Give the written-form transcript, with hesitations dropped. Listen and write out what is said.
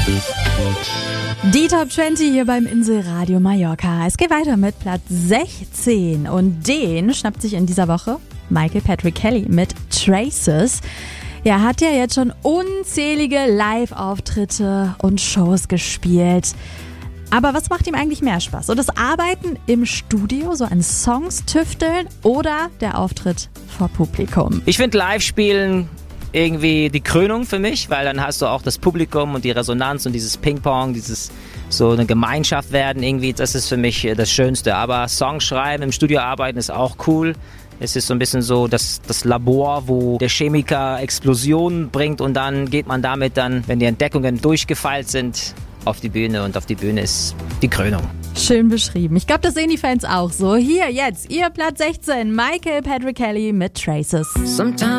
Die Top 20 hier beim Inselradio Mallorca. Es geht weiter mit Platz 16 und den schnappt sich in dieser Woche Michael Patrick Kelly mit Traces. Er hat ja jetzt schon unzählige Live-Auftritte und Shows gespielt. Aber was macht ihm eigentlich mehr Spaß? So das Arbeiten im Studio, so an Songs tüfteln oder der Auftritt vor Publikum? Ich finde Live-Spielen irgendwie die Krönung für mich, weil dann hast du auch das Publikum und die Resonanz und dieses Ping-Pong, dieses so eine Gemeinschaft werden irgendwie, das ist für mich das Schönste. Aber Songs schreiben, im Studio arbeiten ist auch cool. Es ist so ein bisschen so das Labor, wo der Chemiker Explosionen bringt und dann geht man damit dann, wenn die Entdeckungen durchgefeilt sind, auf die Bühne und auf die Bühne ist die Krönung. Schön beschrieben. Ich glaube, das sehen die Fans auch so. Hier jetzt, ihr Platz 16, Michael Patrick Kelly mit Traces. Sometimes